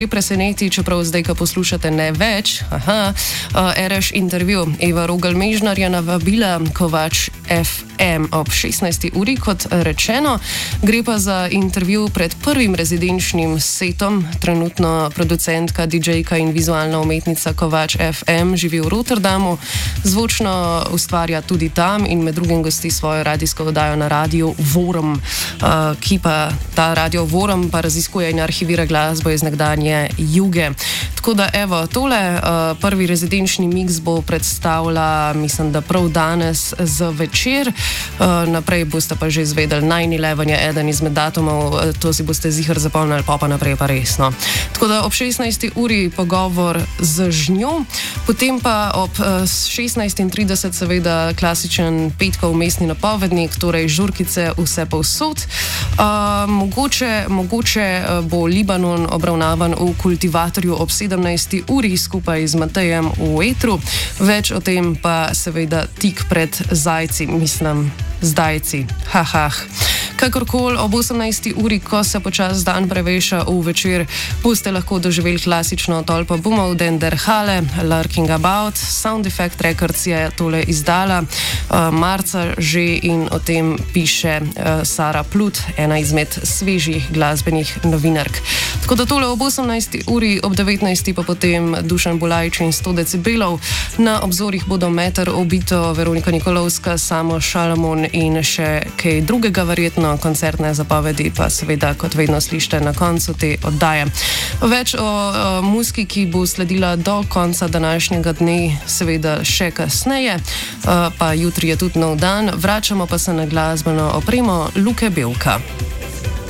preseneti, čeprav zdaj, ko poslušate ne več, RŠ intervju. Eva Rogel Mežnar je navabila Kovač FM ob 16. uri, kot rečeno. Gre pa za intervju pred prvim rezidenčnim setom. Trenutno producentka, DJ-ka in vizualna umetnica Kovač FM živi v Rotterdamu. Zvočno ustvarja tudi tam in med drugim gosti svojo radijsko oddajo na Radiu Vorum, ki pa ta Radio Vorum pa raziskuje in arhivira glasbo iz nekdanje Juge. Tako da evo, tole prvi rezidenčni miks bo predstavila, mislim, da prav danes zvečer. Naprej boste pa že izvedeli, 9/11 je eden izmed datumov, to si boste ziher zapomnili, pa naprej pa resno. Tako da ob 16. uri pogovor z njo, potem pa ob 16:30 seveda klasičen petkov mestni napovednik, torej žurkice vse povsod. Mogoče bo Libanon obravnavan v Kultivatorju ob 17. uri skupaj z Matejem v etru. Več o tem pa seveda tik pred zajci, mislim, zdajci. Kakorkoli ob 18. uri, ko se počas dan preveša v večer, boste lahko doživeli klasično tolpo boomov Der Halle, Lurking About. Sound Effect Records je tole izdala marca že in o tem piše Sara Plut, ena izmed svežih glasbenih novinark. Tako da tole ob 18. uri, ob 19. pa potem Dušan Bulajč in 100 decibelov. Na obzorih bodo Meter, Obito, Veronika Nikolovska, Samo Šalamon in še kaj drugega verjetno. Koncertne zapovedi pa seveda, kot vedno, slišite na koncu te oddaje. Več o muziki, ki bo sledila do konca današnjega dne, seveda še kasneje, pa jutri je tudi nov dan. Vračamo pa se na glasbeno opremo Luke Belka.